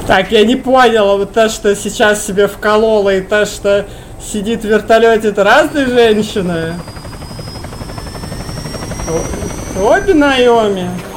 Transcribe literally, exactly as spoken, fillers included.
Так, я не понял, вот то, что сейчас себе вколола, и то, что сидит в вертолете, это разные женщины? Обе Наоми?